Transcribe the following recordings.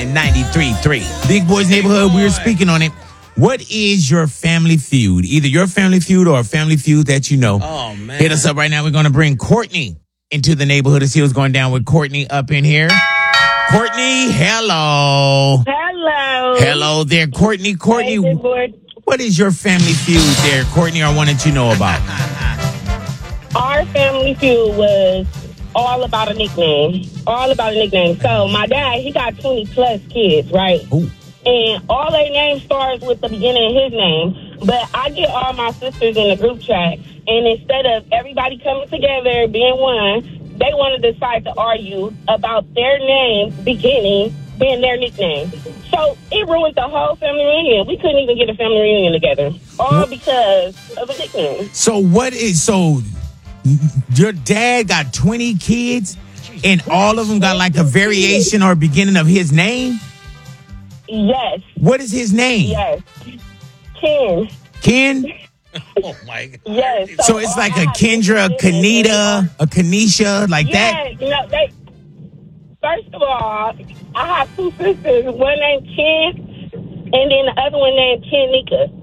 93.3. Big Boys Neighborhood, we're speaking on it. What is your family feud? Either your family feud or a family feud that you know. Oh, man. Hit us up right now. We're going to bring Courtney into the neighborhood to see what's going down with Courtney up in here. Courtney, hello. Hello. Hello there, Courtney. Courtney, what is your family feud there, Courtney, or one that you know about? Our family feud was all about a nickname. So my dad, he got 20 plus kids, right? Ooh. And all their names starts with the beginning of his name. But I get all my sisters in the group chat, and instead of everybody coming together, being one, they want to decide to argue about their name beginning being their nickname. So it ruined the whole family reunion. We couldn't even get a family reunion together, all because of a nickname. So your dad got 20 kids, and all of them got like a variation or beginning of his name? Yes. What is his name? Yes. Ken. Ken? Oh, my God. Yes. So it's like a Kendra, a Kanita, a Kanisha, like that? Yeah, first of all, I have two sisters. One named Ken, and then the other one named Kenika.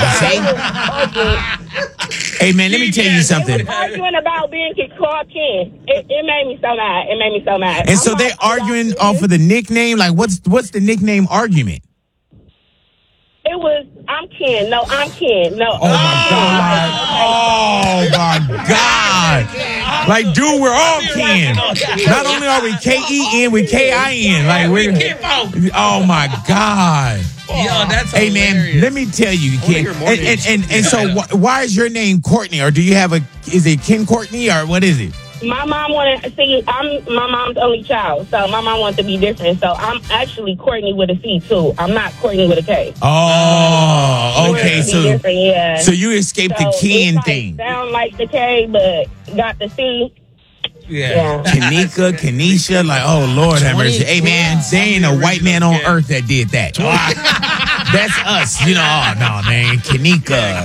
Hey, man, let me tell you something. They were arguing about being called Ken. It made me so mad. And so they're arguing off of the nickname? Like, what's the nickname argument? It was, I'm Ken. No, I'm Ken. No. Oh, my God. Oh, my God. Like, dude, we're all Ken. Not only are we K-E-N, we're K-I-N. Like, we're... Oh, my God. Yo, that's Hey, hilarious. man, let me tell you, Ken. And so why is your name Courtney? Or do you have is it Ken Courtney, or what is it? My mom I'm my mom's only child, so my mom wanted to be different. So I'm actually Courtney with a C, too. I'm not Courtney with a K. Oh, okay. So you escaped the Ken thing. Sound like the K, but got the C. Yeah. Kanika, Kanisha, like, oh, Lord have mercy. Hey, man, there ain't a white man on earth that did that. That's us. You know, oh, no, man, Kanika.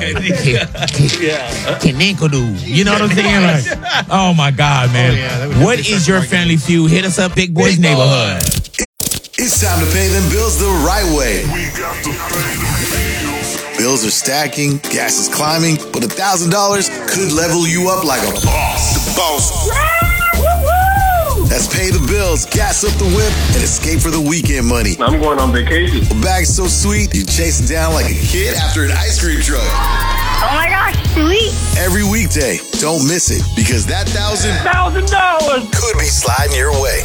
Kanika dude. You know what I'm saying? Like, oh, my God, man. What is your family feud? Hit us up, Big Boys Neighborhood. It's time to pay them bills the right way. We got to pay them bills. Bills are stacking, gas is climbing, but $1,000 could level you up like a boss. The boss. That's pay the bills, gas up the whip, and escape for the weekend money. I'm going on vacation. A bag so sweet, you chase it down like a kid after an ice cream truck. Oh, my gosh, sweet. Every weekday, don't miss it, because that $1,000 could be sliding your way.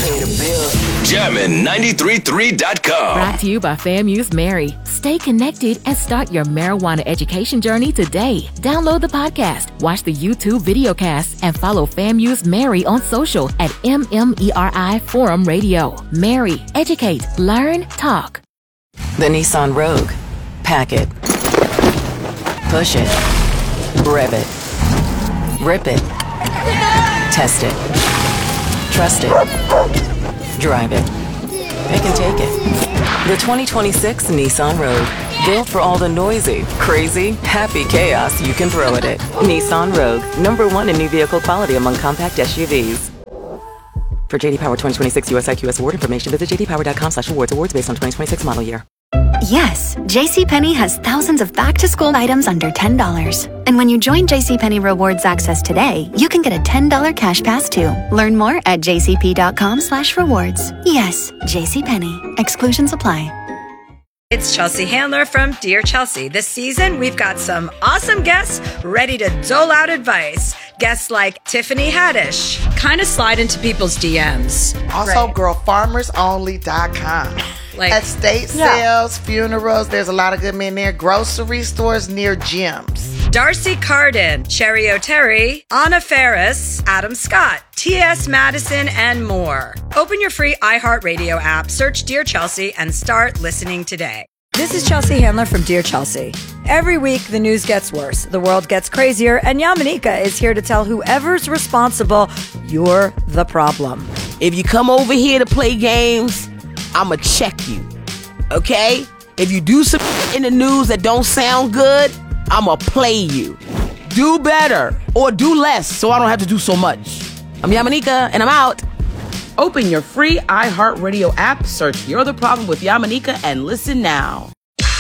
Jammin'933.com. Brought to you by FAMU's Mary. Stay connected and start your marijuana education journey today. Download the podcast, watch the YouTube videocasts, and follow FAMU's Mary on social at MMERI Forum Radio. Mary, educate, learn, talk. The Nissan Rogue. Pack it. Push it. Rev it. Rip it. Test it. Trust it. Drive it. Pick and take it. The 2026 Nissan Rogue. Built for all the noisy, crazy, happy chaos you can throw at it. Nissan Rogue. #1 in new vehicle quality among compact SUVs. For JD Power 2026 US IQS award information, visit jdpower.com/awards. Awards based on 2026 model year. Yes, JCPenney has thousands of back-to-school items under $10. And when you join JCPenney Rewards Access today, you can get a $10 cash pass too. Learn more at jcp.com/rewards. Yes, JCPenney. Exclusions apply. It's Chelsea Handler from Dear Chelsea. This season, we've got some awesome guests ready to dole out advice. Guests like Tiffany Haddish. Kind of slide into people's DMs. Also, girlfarmersonly.com. Like estate sales, funerals. There's a lot of good men there. Grocery stores near gyms. Darcy Carden, Cherry O'Terry, Anna Ferris, Adam Scott, T.S. Madison, and more. Open your free iHeartRadio app, search Dear Chelsea, and start listening today. This is Chelsea Handler from Dear Chelsea. Every week, the news gets worse, the world gets crazier, and Yamanika is here to tell whoever's responsible, you're the problem. If you come over here to play games, I'ma check you, okay? If you do some in the news that don't sound good, I'ma play you. Do better or do less so I don't have to do so much. I'm Yamanika and I'm out. Open your free iHeartRadio app, search You're the Problem with Yamanika, and listen now.